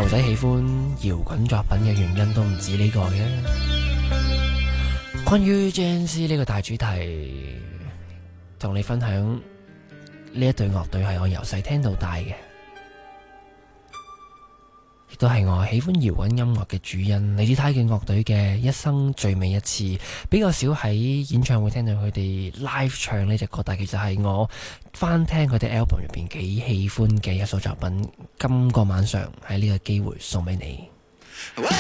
牛仔喜歡搖滾作品嘅原因都唔止呢個嘅。關於 JNC 呢個大主題，同你分享呢一隊樂隊係我由細聽到大嘅，亦都係我喜歡搖滾音樂嘅主因。李子泰嘅樂隊嘅一生最美一次，比較少喺演唱會聽到佢哋 live 唱呢隻歌，但其實係我翻聽佢哋 album 入邊幾喜歡嘅一首作品。今個晚上喺呢個機會送俾你。